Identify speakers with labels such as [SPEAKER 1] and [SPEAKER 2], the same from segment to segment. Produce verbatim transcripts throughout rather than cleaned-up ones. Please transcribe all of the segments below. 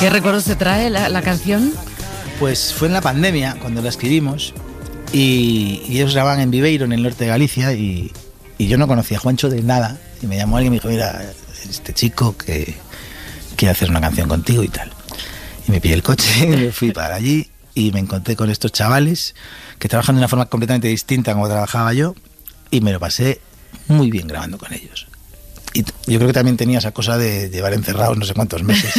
[SPEAKER 1] ¿Qué recuerdos te trae la, la canción?
[SPEAKER 2] Pues fue en la pandemia cuando la escribimos y, y ellos grababan en Viveiro, en el norte de Galicia, y, y yo no conocía a Juancho de nada, y me llamó alguien y me dijo, mira, este chico que quiere hacer una canción contigo y tal. Y me pillé el coche y me fui para allí y me encontré con estos chavales que trabajan de una forma completamente distinta a como trabajaba yo, y me lo pasé muy bien grabando con ellos. Y yo creo que también tenía esa cosa de llevar encerrados no sé cuántos meses.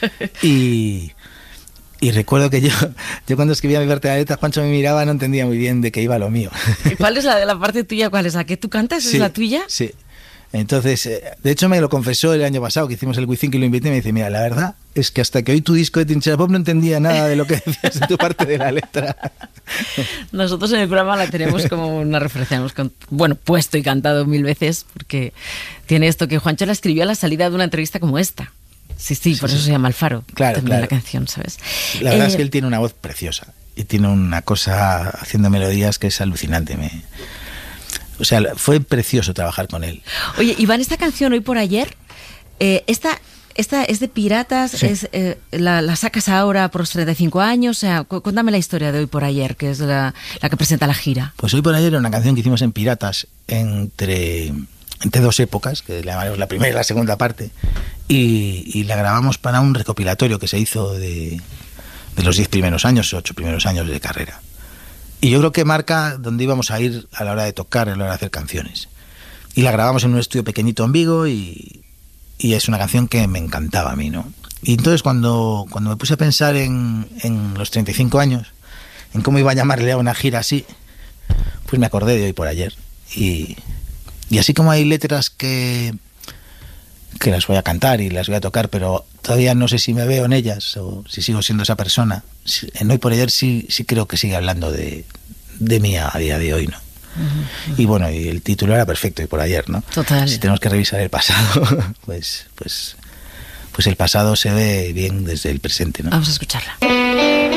[SPEAKER 2] Y, y recuerdo que yo, yo cuando escribía mi parte de la letra, Juancho me miraba, no entendía muy bien de qué iba lo mío.
[SPEAKER 1] ¿Y cuál es la, la parte tuya? ¿Cuál es la que tú cantas? ¿Es
[SPEAKER 2] sí,
[SPEAKER 1] la tuya?
[SPEAKER 2] Sí. Entonces, de hecho me lo confesó el año pasado que hicimos el Wizzing, que lo invité, y me dice, mira, la verdad es que hasta que oí tu disco de Trinchera Pop no entendía nada de lo que decías en tu parte de la letra.
[SPEAKER 1] Nosotros en el programa la tenemos como una referencia, hemos, bueno, puesto y cantado mil veces, porque tiene esto que Juancho la escribió a la salida de una entrevista como esta. Sí, sí, por sí, eso sí. Se llama Alfaro.
[SPEAKER 2] Claro,
[SPEAKER 1] también
[SPEAKER 2] claro.
[SPEAKER 1] La canción, ¿sabes?
[SPEAKER 2] La verdad
[SPEAKER 1] eh,
[SPEAKER 2] es que él tiene una voz preciosa y tiene una cosa haciendo melodías que es alucinante. Me... O sea, fue precioso trabajar con él.
[SPEAKER 1] Oye, Iván, esta canción Hoy por Ayer, eh, esta, esta es de Piratas, sí. es, eh, la, la sacas ahora por los treinta y cinco años, o sea, cu- cuéntame la historia de Hoy por Ayer, que es la, la que presenta la gira.
[SPEAKER 2] Pues Hoy por Ayer era una canción que hicimos en Piratas entre, entre dos épocas, que le llamamos la primera y la segunda parte, y, y la grabamos para un recopilatorio que se hizo de, de los diez primeros años, ocho primeros años de carrera. Y yo creo que marca dónde íbamos a ir a la hora de tocar, a la hora de hacer canciones. Y la grabamos en un estudio pequeñito en Vigo y, y es una canción que me encantaba a mí, ¿no? Y entonces cuando, cuando me puse a pensar en, en los treinta y cinco años, en cómo iba a llamarle a una gira así, pues me acordé de Hoy por Ayer. Y, y así como hay letras que, que las voy a cantar y las voy a tocar, pero todavía no sé si me veo en ellas o si sigo siendo esa persona, en Hoy por Ayer sí, sí creo que sigue hablando de, de mí a día de hoy, ¿no? Uh-huh. Y bueno, y el título era perfecto, Hoy por Ayer, ¿no?
[SPEAKER 1] Total.
[SPEAKER 2] Si tenemos que revisar el pasado, pues, pues, pues el pasado se ve bien desde el presente, ¿no?
[SPEAKER 1] Vamos a escucharla.